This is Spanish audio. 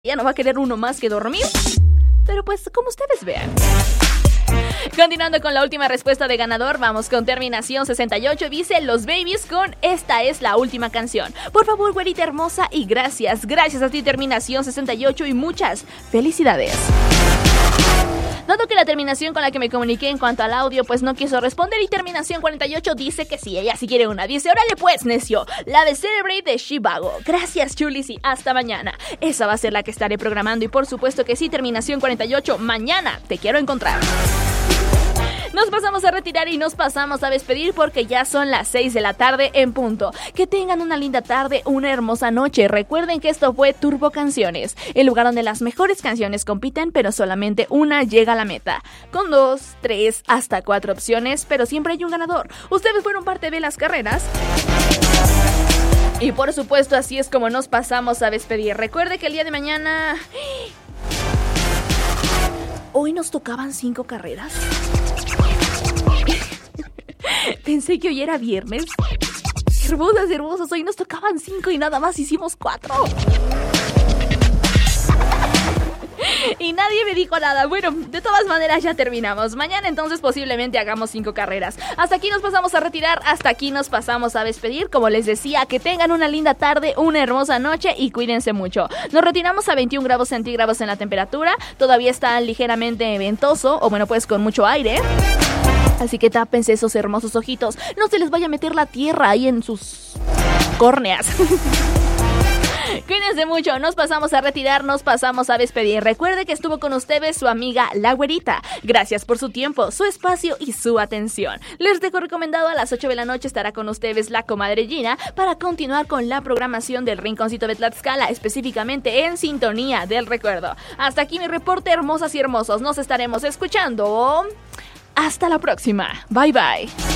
Ya no va a querer uno más que dormir. Pero pues, como ustedes vean. Continuando con la última respuesta de ganador, vamos con terminación 68. Dice Los Babies con Esta es la última canción. Por favor, güerita hermosa, y gracias. Gracias a ti, terminación 68, y muchas felicidades. Dado que la terminación con la que me comuniqué en cuanto al audio pues no quiso responder, y terminación 48 dice que sí, ella sí quiere una. Dice, órale pues, necio, la de Celebrate de Shivago. Gracias, chulis, y hasta mañana. Esa va a ser la que estaré programando, y por supuesto que sí, terminación 48, mañana te quiero encontrar. Nos pasamos a retirar y nos pasamos a despedir porque ya son las 6 de la tarde en punto. Que tengan una linda tarde, una hermosa noche. Recuerden que esto fue Turbo Canciones, el lugar donde las mejores canciones compiten, pero solamente una llega a la meta. Con 2, 3, hasta 4 opciones, pero siempre hay un ganador. Ustedes fueron parte de las carreras. Y por supuesto, así es como nos pasamos a despedir. Recuerde que el día de mañana... Hoy nos tocaban 5 carreras. Pensé que hoy era viernes. Hermosas, hermosos, hoy nos tocaban 5 y nada más hicimos 4. Y nadie me dijo nada. Bueno, de todas maneras ya terminamos. Mañana entonces posiblemente hagamos 5 carreras. Hasta aquí nos pasamos a retirar, hasta aquí nos pasamos a despedir. Como les decía, que tengan una linda tarde, una hermosa noche y cuídense mucho. Nos retiramos a 21 grados centígrados en la temperatura. Todavía está ligeramente ventoso, o bueno, pues con mucho aire. Así que tápense esos hermosos ojitos. No se les vaya a meter la tierra ahí en sus córneas. Cuídense mucho, nos pasamos a retirar, nos pasamos a despedir. Recuerde que estuvo con ustedes su amiga La Güerita. Gracias por su tiempo, su espacio y su atención. Les dejo recomendado a las 8 de la noche estará con ustedes la comadre Gina para continuar con la programación del Rinconcito de Tlaxcala, específicamente en Sintonía del Recuerdo. Hasta aquí mi reporte, hermosas y hermosos. Nos estaremos escuchando. Hasta la próxima. Bye bye.